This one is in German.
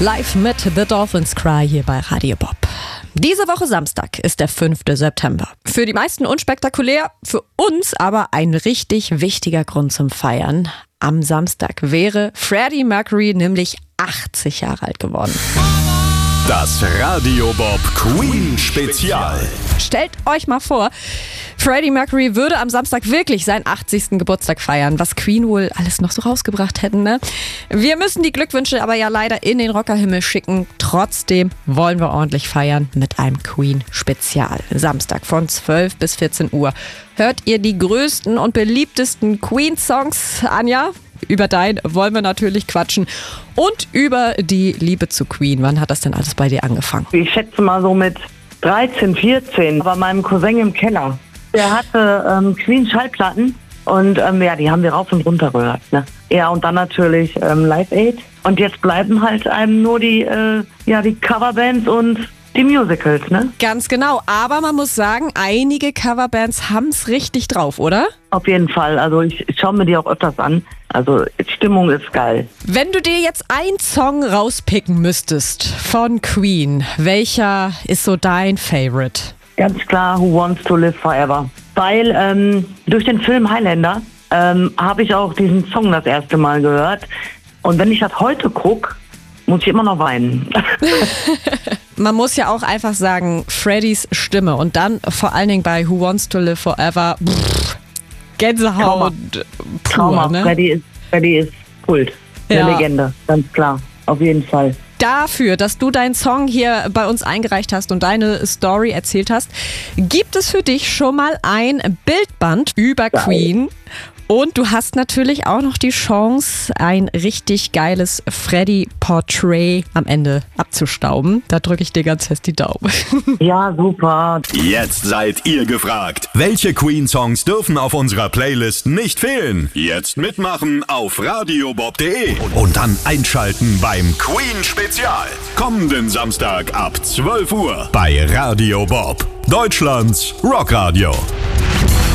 Live mit The Dolphins Cry hier bei Radio Bob. Diese Woche Samstag ist der 5. September. Für die meisten unspektakulär, für uns aber ein richtig wichtiger Grund zum Feiern. Am Samstag wäre Freddie Mercury nämlich 80 Jahre alt geworden. Das Radio Bob Queen Spezial. Stellt euch mal vor, Freddie Mercury würde am Samstag wirklich seinen 80. Geburtstag feiern, was Queen wohl alles noch so rausgebracht hätten, ne? Wir müssen die Glückwünsche aber ja leider in den Rockerhimmel schicken. Trotzdem wollen wir ordentlich feiern mit einem Queen-Spezial. Samstag von 12 bis 14 Uhr. Hört ihr die größten und beliebtesten Queen-Songs, Anja? Über dein wollen wir natürlich quatschen und über die Liebe zu Queen. Wann hat das denn alles bei dir angefangen? Ich schätze mal so mit 13, 14 bei meinem Cousin im Keller. Der hatte Queen-Schallplatten und ja, die haben wir rauf und runter gehört. Ne? Ja, und dann natürlich Live Aid. Und jetzt bleiben halt einem nur die Coverbands und die Musicals, ne? Ganz genau, aber man muss sagen, einige Coverbands haben es richtig drauf, oder? Auf jeden Fall, also ich schaue mir die auch öfters an. Also die Stimmung ist geil. Wenn du dir jetzt einen Song rauspicken müsstest von Queen, welcher ist so dein Favorite? Ganz klar, Who Wants to Live Forever. Weil durch den Film Highlander habe ich auch diesen Song das erste Mal gehört. Und wenn ich das heute gucke, muss ich immer noch weinen. Man muss ja auch einfach sagen, Freddys Stimme und dann vor allen Dingen bei Who Wants to Live Forever, Gänsehaut Trauma. Ne? Freddie ist Kult. Eine Legende, ganz klar. Auf jeden Fall. Dafür, dass du deinen Song hier bei uns eingereicht hast und deine Story erzählt hast, gibt es für dich schon mal ein Bildband über Queen. Und du hast natürlich auch noch die Chance, ein richtig geiles Freddie-Portrait am Ende abzustauben. Da drücke ich dir ganz fest die Daumen. Ja, super. Jetzt seid ihr gefragt. Welche Queen-Songs dürfen auf unserer Playlist nicht fehlen? Jetzt mitmachen auf radiobob.de und dann einschalten beim Queen-Spezial. Kommenden Samstag ab 12 Uhr bei Radio Bob, Deutschlands Rockradio.